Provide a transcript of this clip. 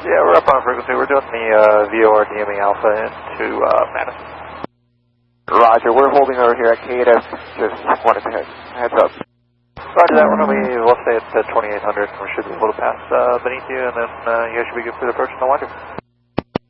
Yeah, we're up on frequency. We're doing the VOR DME Alpha into Madison. Roger, we're holding over here at KDF. Just wanted to heads up. Roger that. We'll stay at 2800. We should be able to pass beneath you, and then you guys should be good for the approach in the winder.